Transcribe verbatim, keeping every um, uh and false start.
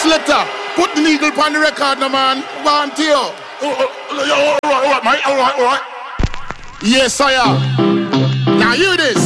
Selector, put the needle on the record, no man. Want you? Oh, oh, all right, all right, mate. All right, all right. Yes, I am. Now you this.